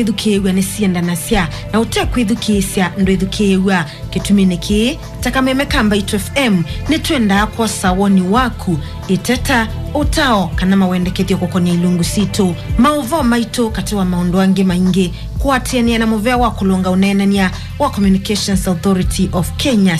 Ithukiwa ni sienda nasia na utekwithukisya ndo ithukiwa kituminiki takameme kamba itu FM ni twenda kwa sawoni waku iteta utao kana mawendekethio kokoni ilungu situ mauvo maito katiwa maondo ange maingi kuatiania na movea wa kulonga unenania wa Communications Authority of Kenya